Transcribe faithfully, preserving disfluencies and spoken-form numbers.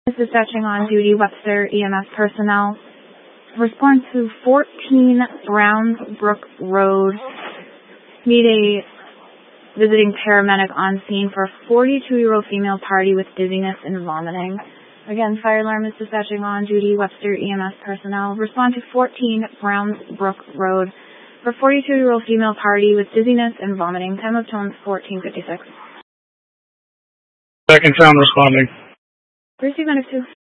Dispatching on duty, Webster E M S personnel. Respond to fourteen Browns Brook Road. Need a visiting paramedic on scene for a forty-two-year-old female party with dizziness and vomiting. Again, fire alarm is dispatching on duty, Webster E M S personnel. Respond to fourteen Browns Brook Road for a forty-two-year-old female party with dizziness and vomiting. Time of tones fourteen fifty-six. Second sound responding. Receive minute two.